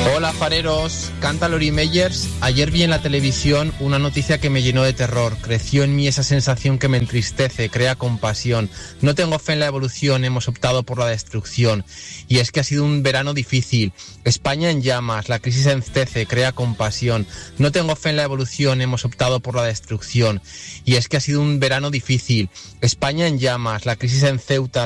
Hola fareros, canta Lori Meyers. Ayer vi en la televisión una noticia que me llenó de terror. Creció en mí esa sensación que me entristece, crea compasión. No tengo fe en la evolución, hemos optado por la destrucción. Y es que ha sido un verano difícil. España en llamas, la crisis entristece, crea compasión. No tengo fe en la evolución, hemos optado por la destrucción. Y es que ha sido un verano difícil. España en llamas, la crisis en Ceuta,